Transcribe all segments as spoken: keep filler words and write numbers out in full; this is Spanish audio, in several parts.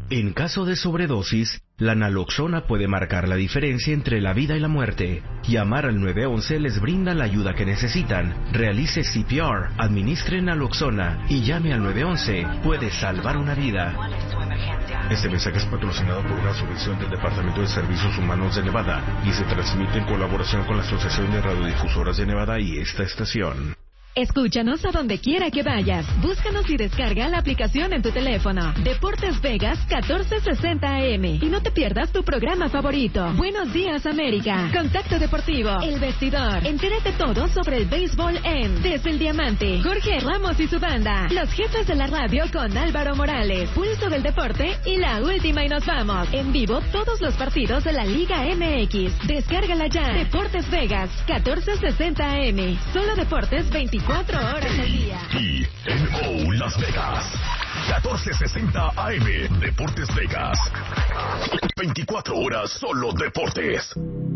En caso de sobredosis, la naloxona puede marcar la diferencia entre la vida y la muerte. Llamar al nueve once les brinda la ayuda que necesitan. Realice C P R, administre naloxona y llame al nueve once. Puede salvar una vida. Este mensaje es patrocinado por una subvención del Departamento de Servicios Humanos de Nevada y se transmite en colaboración con la Asociación de Radiodifusoras de Nevada y esta estación. Escúchanos a donde quiera que vayas. Búscanos y descarga la aplicación en tu teléfono. Deportes Vegas catorce sesenta A M. Y no te pierdas tu programa favorito. Buenos días, América. Contacto Deportivo. El Vestidor. Entérate todo sobre el béisbol en Desde el Diamante. Jorge Ramos y su banda. Los jefes de la radio con Álvaro Morales. Pulso del deporte y la última y nos vamos. En vivo todos los partidos de la Liga M X. Descárgala ya. Deportes Vegas catorce sesenta A M. Solo deportes veinticuatro horas al día. Y N O Las Vegas, catorce sesenta A M, Deportes Vegas. veinticuatro horas solo deportes.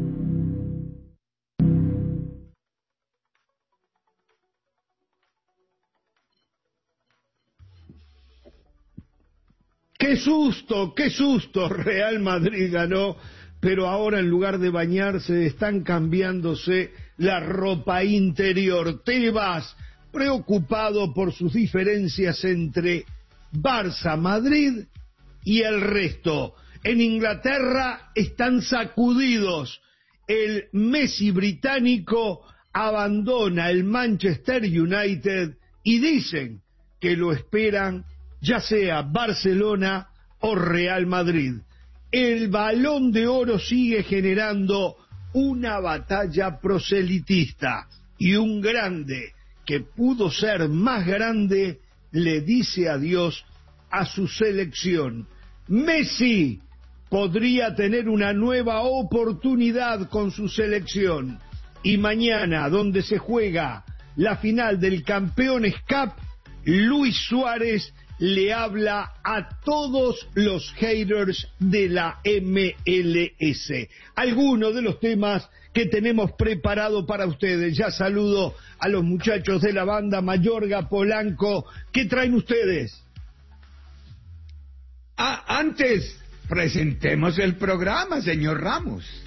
¡Qué susto, qué susto! Real Madrid ganó, pero ahora en lugar de bañarse están cambiándose la ropa interior. Tebas, preocupado por sus diferencias entre Barça, Madrid y el resto. En Inglaterra están sacudidos. El Messi británico abandona el Manchester United y dicen que lo esperan ya sea Barcelona o Real Madrid. El Balón de Oro sigue generando una batalla proselitista y un grande que pudo ser más grande le dice adiós a su selección. Messi podría tener una nueva oportunidad con su selección y mañana, donde se juega la final del Campeones Cup, Luis Suárez le habla a todos los haters de la M L S. Algunos de los temas que tenemos preparado para ustedes. Ya saludo a los muchachos de la banda Mayorga, Polanco. ¿Qué traen ustedes? Ah, antes, presentemos el programa, señor Ramos.